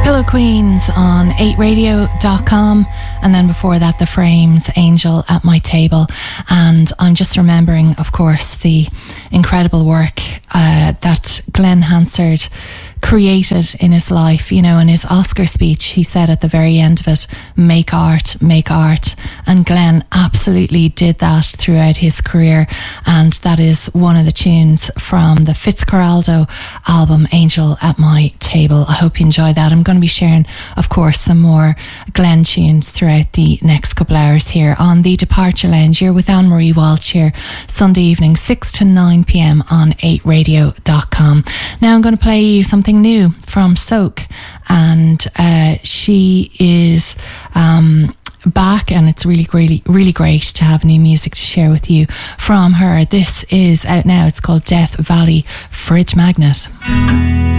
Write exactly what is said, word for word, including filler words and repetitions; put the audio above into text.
Pillow Queens on eight radio dot com, and then before that The Frames, Angel at My Table. And I'm just remembering, of course, the incredible work uh, that Glenn Hansard created in his life. You know, in his Oscar speech, he said at the very end of it, make art, make art. And Glenn absolutely did that throughout his career. And that is one of the tunes from the Fitzcarraldo album, Angel at My Table. I hope you enjoy that. I'm going to be sharing, of course, some more Glenn tunes throughout the next couple hours here on the Departure Lounge. You're with Anne-Marie Walsh here, Sunday evening, six to nine p.m. on eight radio dot com. Now I'm going to play you something new from Soak, and uh, she is um, back, and it's really, really, really great to have new music to share with you from her. This is out now. It's called Death Valley Fridge Magnet.